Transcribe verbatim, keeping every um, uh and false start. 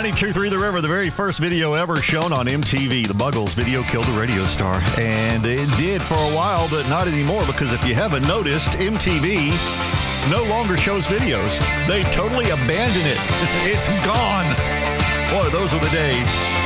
ninety-two point three The River, the very first video ever shown on M T V. The Buggles video killed the radio star. And it did for a while, but not anymore, because if you haven't noticed, M T V no longer shows videos. They totally abandoned it. It's gone. Boy, those were the days.